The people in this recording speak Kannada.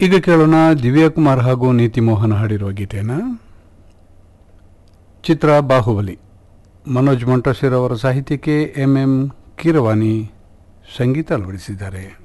ಈಗ ಕೇಳೋಣ ದಿವ್ಯಾ ಕುಮಾರ್ ಹಾಗೂ ನೀತಿ ಮೋಹನ್ ಹಾಡಿರುವ ಗೀತೆಯನ್ನು. ಚಿತ್ರ ಬಾಹುಬಲಿ. ಮನೋಜ್ ಮೊಂಟಸಿರ್ ಅವರ ಸಾಹಿತ್ಯಕ್ಕೆ ಎಂ ಕೀರವಾಣಿ ಸಂಗೀತ ಅಳವಡಿಸಿದ್ದಾರೆ.